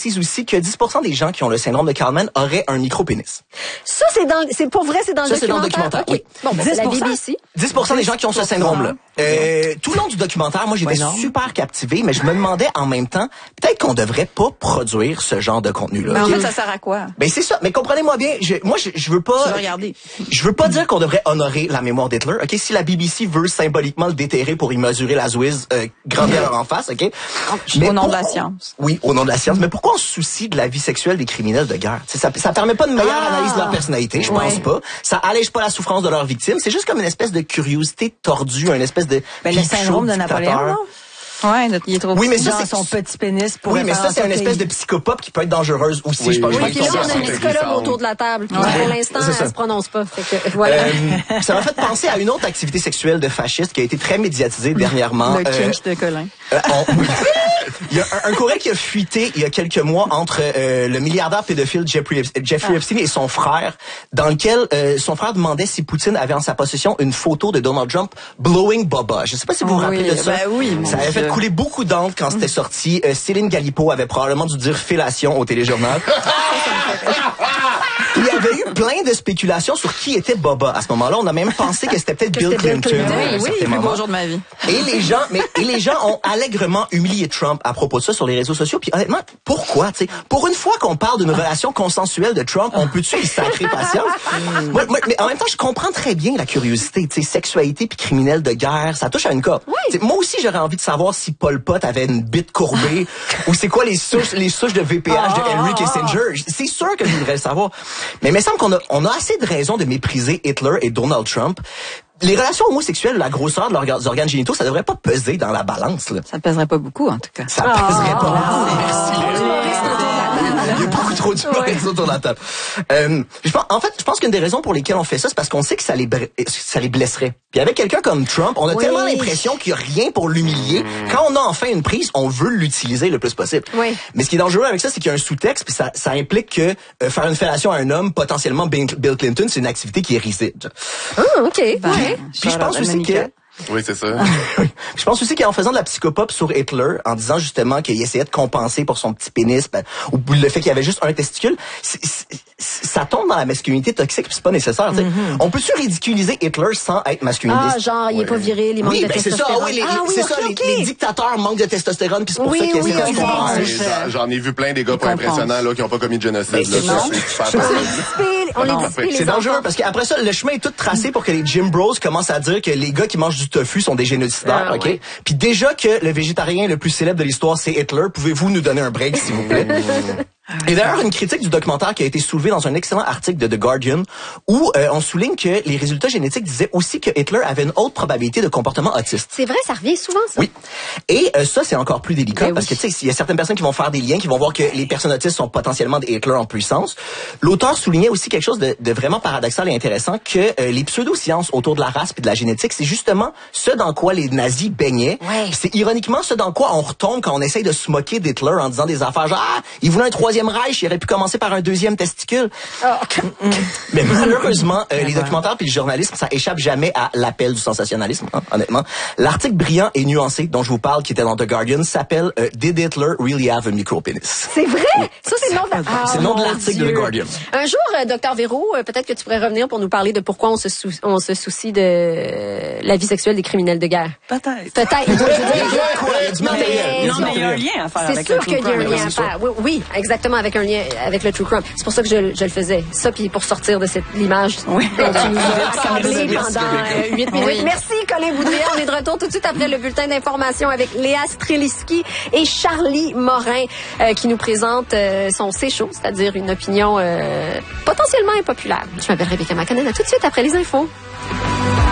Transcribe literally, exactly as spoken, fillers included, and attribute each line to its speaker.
Speaker 1: précise aussi que dix pour cent des gens qui ont le syndrome de Kallman auraient un micro-pénis.
Speaker 2: Ça, c'est dans, c'est pour vrai, c'est dans le
Speaker 1: Ça,
Speaker 2: documentaire?
Speaker 1: c'est dans le documentaire,
Speaker 2: okay.
Speaker 1: oui.
Speaker 2: Bon, ben, c'est la B B C.
Speaker 1: dix pour cent des gens qui ont ce syndrome-là. Euh, tout le long du documentaire, moi, j'étais super captivé, mais je me demandais en même temps, peut-être qu'on devrait pas produire ce genre de contenu-là.
Speaker 3: Mais en fait, ça sert à quoi?
Speaker 1: Ben, c'est ça. Mais comprenez-moi bien, je, moi, je, je veux pas...
Speaker 3: Je veux regarder.
Speaker 1: Je veux pas dire qu'on devrait honorer la mémoire d'Hitler, ok? Si la B B C veut symboliquement le déterrer pour y mesurer la zouise, euh, grandir en face, ok?
Speaker 3: Mais au nom de la science.
Speaker 1: Oui, au nom de la science. Mais pourquoi on se soucie de la vie sexuelle des criminels de guerre? T'sais, ça, ça permet pas une meilleure ah, analyse de leur personnalité, je pense ouais. pas. Ça allège pas la souffrance de leurs victimes. C'est juste comme une espèce de curiosité tordue, une espèce de...
Speaker 3: Ben, le syndrome de Napoléon, non? Ouais, il est trop
Speaker 2: oui, mais ça, c'est son petit pénis pour.
Speaker 1: Oui, mais ça, c'est une espèce de psychopathe qui peut être dangereuse aussi.
Speaker 2: Oui,
Speaker 1: je pense.
Speaker 2: Oui, puis là, on a un psychologue autour de la table. Ouais. Pour l'instant, elle se prononce pas. Fait que, voilà.
Speaker 1: Euh, ça m'a fait penser à une autre activité sexuelle de fasciste qui a été très médiatisée dernièrement.
Speaker 3: Le
Speaker 1: euh,
Speaker 3: kinch de Colin.
Speaker 1: Euh, on, oui. Il y a un, un courriel qui a fuité il y a quelques mois entre euh, le milliardaire pédophile Jeffrey, Jeffrey ah. Epstein et son frère, dans lequel euh, son frère demandait si Poutine avait en sa possession une photo de Donald Trump blowing Boba. Je ne sais pas si vous vous
Speaker 3: oui,
Speaker 1: rappelez de ça.
Speaker 3: Ben oui,
Speaker 1: ça avait fait couler beaucoup d'encre quand c'était sorti. Euh, Céline Galipo avait probablement dû dire fellation au téléjournal. Il y avait eu plein de spéculations sur qui était Boba. À ce moment-là, on a même pensé que c'était peut-être Bill Clinton.
Speaker 3: Clinton. Oui, oui, le plus beau jour de ma vie.
Speaker 1: Et les gens, mais et les gens ont allègrement humilié Trump à propos de ça sur les réseaux sociaux. Puis honnêtement, pourquoi, tu sais, pour une fois qu'on parle d'une relation consensuelle de Trump, on peut-tu y sacrer patience? moi, moi, mais en même temps, je comprends très bien la curiosité, tu sais, sexualité puis criminel de guerre, ça touche à une corde. Oui. Moi aussi, j'aurais envie de savoir si Pol Pot avait une bite courbée ou c'est quoi les souches, les souches de V P H de Henry Kissinger. C'est sûr que je voudrais le savoir. Mais il me semble qu'on a, on a assez de raisons de mépriser Hitler et Donald Trump. Les relations homosexuelles, la grosseur de leurs organes génitaux, ça devrait pas peser dans la balance, là.
Speaker 3: Ça pèserait pas beaucoup, en tout cas.
Speaker 1: Ça oh, pèserait pas beaucoup. Merci. Il y a beaucoup trop d'humoristes autour de la table. Euh, je pense, en fait, je pense qu'une des raisons pour lesquelles on fait ça, c'est parce qu'on sait que ça les, ça les blesserait. Puis avec quelqu'un comme Trump, on a oui. tellement l'impression qu'il n'y a rien pour l'humilier. Mmh. Quand on a enfin une prise, on veut l'utiliser le plus possible.
Speaker 2: Oui.
Speaker 1: Mais ce qui est dangereux avec ça, c'est qu'il y a un sous-texte, puis ça, ça implique que euh, faire une fellation à un homme, potentiellement Bill Clinton, c'est une activité qui est risible.
Speaker 2: Ah, OK.
Speaker 3: Ben,
Speaker 2: ouais.
Speaker 1: Puis je pense aussi que...
Speaker 4: Oui, c'est ça.
Speaker 1: Je pense aussi qu'en faisant de la psychopop sur Hitler, en disant justement qu'il essayait de compenser pour son petit pénis, ben, ou le fait qu'il y avait juste un testicule, c'est, c'est, ça tombe dans la masculinité toxique, puis c'est pas nécessaire. Mm-hmm. On peut-tu ridiculiser Hitler sans être masculiniste?
Speaker 2: Ah, genre, il est
Speaker 1: oui.
Speaker 2: pas viril, il manque
Speaker 1: oui,
Speaker 2: de
Speaker 1: ben
Speaker 2: testostérone.
Speaker 1: C'est ça, oui, les,
Speaker 2: ah, oui,
Speaker 1: c'est
Speaker 2: okay,
Speaker 1: ça
Speaker 2: okay.
Speaker 1: les, les dictateurs manquent de testostérone, puis c'est pour
Speaker 2: oui,
Speaker 1: ça qu'ils
Speaker 2: oui,
Speaker 1: essaient
Speaker 2: oui,
Speaker 1: de
Speaker 2: oui.
Speaker 4: J'en ai vu plein des gars pas impressionnants là, qui ont pas commis de génocide. Là,
Speaker 2: ça, c'est on les discipline,
Speaker 1: c'est dangereux, parce qu'après ça, le chemin est tout tracé pour que les Jim Bros commencent à dire que les gars qui mangent du tofu sont des génocidaires, ah, ok? Oui. Puis déjà que le végétarien le plus célèbre de l'histoire, c'est Hitler, pouvez-vous nous donner un break, s'il vous plaît? Et d'ailleurs, une critique du documentaire qui a été soulevée dans un excellent article de The Guardian, où euh, on souligne que les résultats génétiques disaient aussi que Hitler avait une haute probabilité de comportement autiste.
Speaker 2: C'est vrai, ça revient souvent, ça.
Speaker 1: Oui. Et euh, ça, c'est encore plus délicat,
Speaker 2: ben
Speaker 1: parce
Speaker 2: oui.
Speaker 1: que, tu sais, il y a certaines personnes qui vont faire des liens, qui vont voir que les personnes autistes sont potentiellement des Hitler en puissance. L'auteur soulignait aussi quelque chose de, de vraiment paradoxal et intéressant, que euh, les pseudosciences autour de la race et de la génétique, c'est justement ce dans quoi les nazis baignaient.
Speaker 2: Ouais.
Speaker 1: C'est ironiquement ce dans quoi on retombe quand on essaye de se moquer d'Hitler en disant des affaires genre « Ah, il voulait un troisième Reich, il aurait pu commencer par un deuxième testicule. Oh. » Mais malheureusement, euh, les documentaires puis le journalisme, ça échappe jamais à l'appel du sensationnalisme, hein, honnêtement. L'article brillant et nuancé dont je vous parle, qui était dans The Guardian, s'appelle euh, « Did Hitler really have a micropenis? »
Speaker 2: C'est vrai? Ça, c'est le nom de,
Speaker 1: ah, c'est le nom de l'article de The Guardian.
Speaker 2: Un jour, euh, docteur Véro, euh, peut-être que tu pourrais revenir pour nous parler de pourquoi on se, sou- on se soucie de euh, la vie sexuelle des criminels de guerre.
Speaker 3: Peut-être.
Speaker 2: Peut-être.
Speaker 1: Il y a du matériel.
Speaker 3: Non, mais il y a un lien à faire avec le true crime.
Speaker 2: C'est sûr qu'il y a un lien à faire. Oui, oui, exactement, avec un lien avec le true crime. C'est pour ça que je, je le faisais. Ça, puis pour sortir de cette l'image
Speaker 3: oui.
Speaker 2: dont tu nous as parlé pendant huit minutes. Oui. Merci, Colin Boudrier. On est de retour tout de suite après le bulletin d'information avec Léa Streliski et Charlie Morin euh, qui nous présente euh, son C'est chaud, c'est-à-dire une opinion euh, potentiellement impopulaire. Je m'appelle Rebecca McConnell. À tout de suite après les infos.